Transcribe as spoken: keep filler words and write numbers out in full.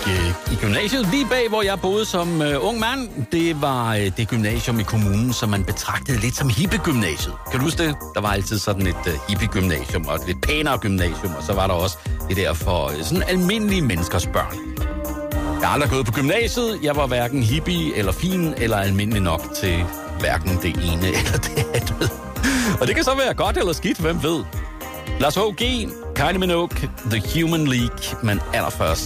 øh, i gymnasiet. Lige bag, hvor jeg boede som øh, ung mand, det var øh, det gymnasium i kommunen, som man betragtede lidt som hippie-gymnasiet. Kan du huske det? Der var altid sådan et øh, hippie-gymnasium, og et lidt pænere gymnasium, og så var der også det der for øh, sådan almindelige menneskers børn. Jeg har aldrig gået på gymnasiet. Jeg var hverken hippie eller fin eller almindelig nok til hverken det ene eller det andet. Og det kan så være godt eller skidt, hvem ved. Lars H G, Kylie Minogue, The Human League, men allerførst